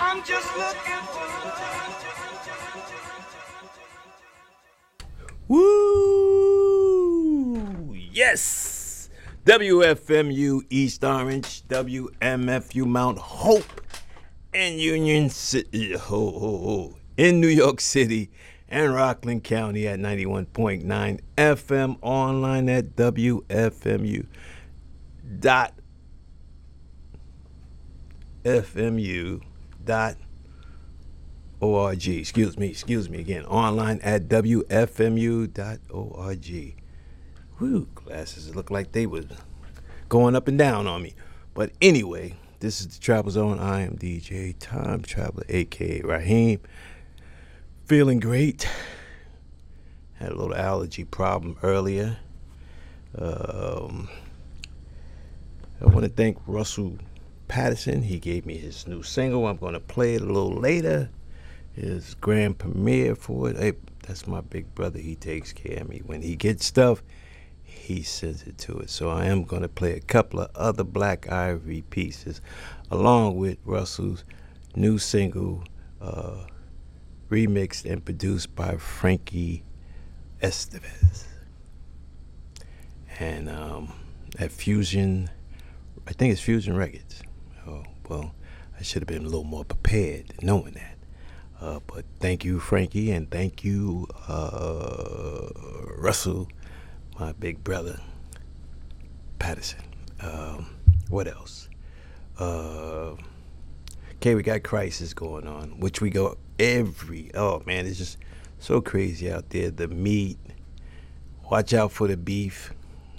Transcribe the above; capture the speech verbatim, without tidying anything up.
I'm just looking for love. Woo! Yes! W F M U East Orange, W M F U Mount Hope, and Union City, ho, ho, ho, in New York City and Rockland County at ninety-one point nine F M, online at W F M U dot F M U dot org. Excuse me, excuse me again. Online at W F M U dot org. Whew, glasses look like they was going up and down on me. But anyway, this is the Travel Zone. I am D J Time Traveler, aka Raheem. Feeling great. Had a little allergy problem earlier. Um, I want to thank Russell Patterson. He gave me his new single. I'm going to play it a little later. His grand premiere for it. Hey, that's my big brother. He takes care of me. When he gets stuff, he sends it to it. So I am going to play a couple of other Black Ivory pieces along with Russell's new single, uh, remixed and produced by Frankie Estevez. And um, at Fusion, I think it's Fusion Records. Oh, well, I should have been a little more prepared knowing that. Uh, but thank you, Frankie, and thank you, uh, Russell, my big brother, Patterson. Um, what else? Uh, okay, we got Crisis going on, which we go every, oh man, it's just so crazy out there. The meat, watch out for the beef.